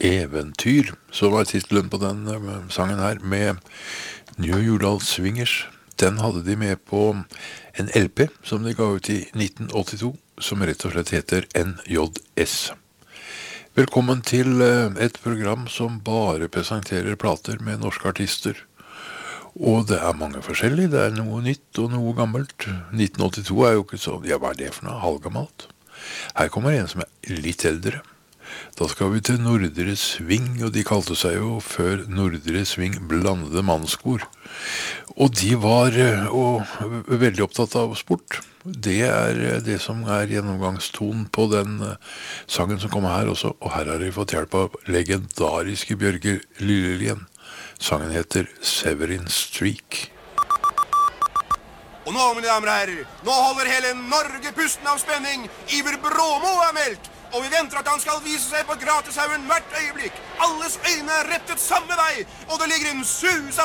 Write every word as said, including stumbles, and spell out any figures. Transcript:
Eventyr, så var titlen på den uh, sangen her, med New Jordal Swingers. Den hadde de med på en L P som de ga ut i nitten åttito, som rett og slett heter N J S. Velkommen til uh, et program som bare presenterer plater med norske artister. Og det er mange forskjellige, det er noe nytt og noe gammelt. nitten åttito er jo ikke så, ja, hva er det for noe, halvgammelt? Her kommer en som er litt eldre. Da skal vi til Nordre Sving, og de kalte seg jo før Nordre Sving Blandede Mannskor. Og de var og, veldig opptatt av sport. Det er det som er gjennomgangstonen på den sangen som kommer her også. Og her har de fått hjelp av legendariske Bjørge Lillelien. Sangen heter Severin Streak. Og nå, mine damer og herrer, nå holder hele Norge pusten av spenning. Iver Bråmo er meldt. Og vi venter at han skal vise seg på Gratishaugen hvert øyeblikk. Alles øyne er rettet samme vei, og det ligger en sus av